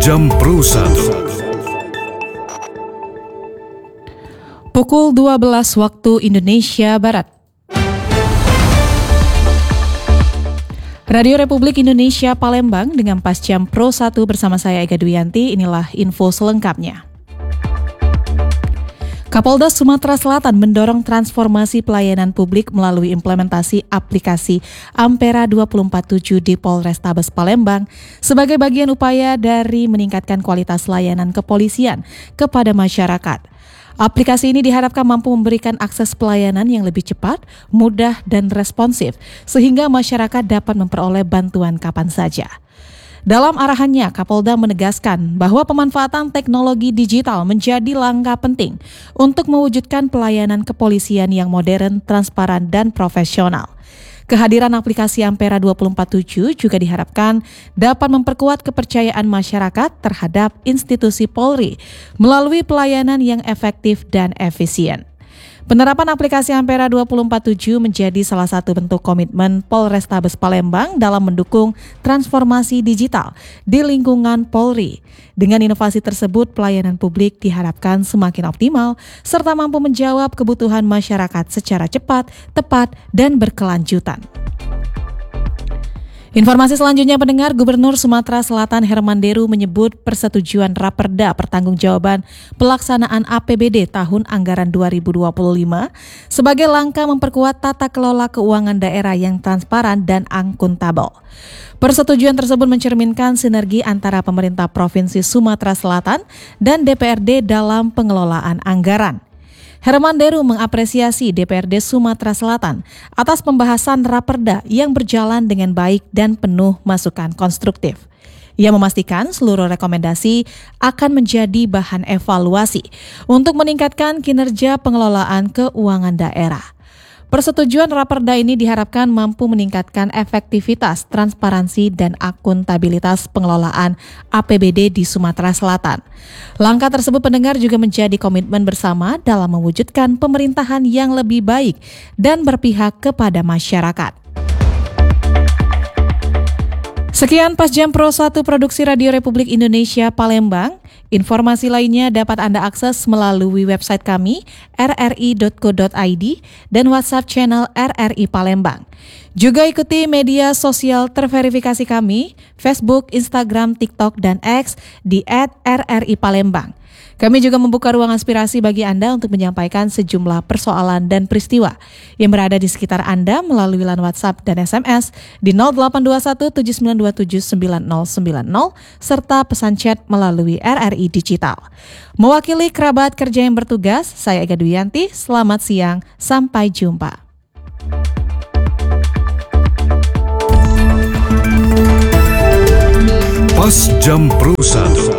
Jam Pro 1. Pukul 12 waktu Indonesia Barat. Radio Republik Indonesia Palembang dengan Pas Jam Pro 1 bersama saya Ega Duyanti. Inilah info selengkapnya. Kapolda Sumatera Selatan mendorong transformasi pelayanan publik melalui implementasi aplikasi Ampera 247 di Polrestabes Palembang sebagai bagian upaya dari meningkatkan kualitas layanan kepolisian kepada masyarakat. Aplikasi ini diharapkan mampu memberikan akses pelayanan yang lebih cepat, mudah, dan responsif sehingga masyarakat dapat memperoleh bantuan kapan saja. Dalam arahannya, Kapolda menegaskan bahwa pemanfaatan teknologi digital menjadi langkah penting untuk mewujudkan pelayanan kepolisian yang modern, transparan, dan profesional. Kehadiran aplikasi Ampera 247 juga diharapkan dapat memperkuat kepercayaan masyarakat terhadap institusi Polri melalui pelayanan yang efektif dan efisien. Penerapan aplikasi Ampera 247 menjadi salah satu bentuk komitmen Polrestabes Palembang dalam mendukung transformasi digital di lingkungan Polri. Dengan inovasi tersebut, pelayanan publik diharapkan semakin optimal serta mampu menjawab kebutuhan masyarakat secara cepat, tepat, dan berkelanjutan. Informasi selanjutnya, pendengar, Gubernur Sumatera Selatan Herman Deru menyebut persetujuan Raperda Pertanggungjawaban Pelaksanaan APBD tahun anggaran 2025 sebagai langkah memperkuat tata kelola keuangan daerah yang transparan dan akuntabel. Persetujuan tersebut mencerminkan sinergi antara pemerintah Provinsi Sumatera Selatan dan DPRD dalam pengelolaan anggaran. Herman Deru mengapresiasi DPRD Sumatera Selatan atas pembahasan Raperda yang berjalan dengan baik dan penuh masukan konstruktif. Ia memastikan seluruh rekomendasi akan menjadi bahan evaluasi untuk meningkatkan kinerja pengelolaan keuangan daerah. Persetujuan Raperda ini diharapkan mampu meningkatkan efektivitas, transparansi, dan akuntabilitas pengelolaan APBD di Sumatera Selatan. Langkah tersebut, pendengar, juga menjadi komitmen bersama dalam mewujudkan pemerintahan yang lebih baik dan berpihak kepada masyarakat. Sekian Pas Jam Pro 1 Produksi Radio Republik Indonesia Palembang. Informasi lainnya dapat Anda akses melalui website kami rri.co.id dan WhatsApp channel RRI Palembang. Juga ikuti media sosial terverifikasi kami, Facebook, Instagram, TikTok, dan X di @RRI Palembang. Kami juga membuka ruang aspirasi bagi Anda untuk menyampaikan sejumlah persoalan dan peristiwa yang berada di sekitar Anda melalui line WhatsApp dan SMS di 0821 7927 9090 serta pesan chat melalui RRI Digital. Mewakili kerabat kerja yang bertugas, saya Ega Duyanti. Selamat siang, sampai jumpa. Pas Jam Pro 1.